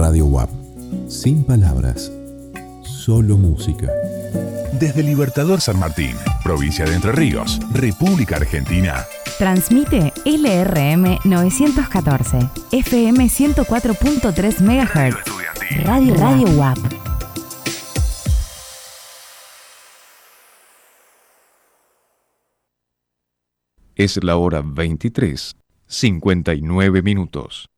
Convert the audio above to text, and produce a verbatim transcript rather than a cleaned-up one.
Radio W A P. Sin palabras, solo música. Desde Libertador San Martín, provincia de Entre Ríos, República Argentina. Transmite L R M novecientos catorce, F M ciento cuatro punto tres megahertz. Radio Radio W A P. Es la hora veintitrés, cincuenta y nueve minutos.